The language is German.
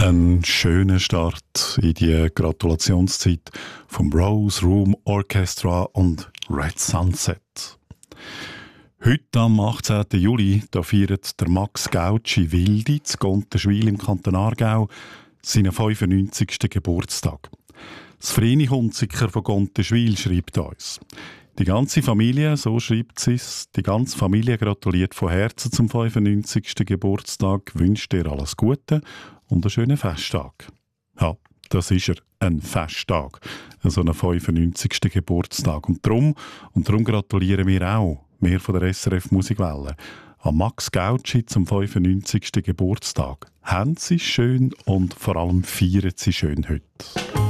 Ein schöner Start in die Gratulationszeit vom Rose Room Orchestra und Red Sunset. Heute am 18. Juli da feiert der Max Gautschi Wildi zu Gontenschwil im Kanton Aargau seinen 95. Geburtstag. Das Vreni Hunziker von Gontenschwil schreibt uns: Die ganze Familie, so schreibt sie es, die ganze Familie gratuliert von Herzen zum 95. Geburtstag, wünscht dir alles Gute und einen schönen Festtag. Ja, das ist er, ein Festtag, so ein 95. Geburtstag. Und darum gratulieren wir auch, wir von der SRF Musikwelle, an Max Gautschi zum 95. Geburtstag. Haben Sie es schön und vor allem feiern Sie schön heute.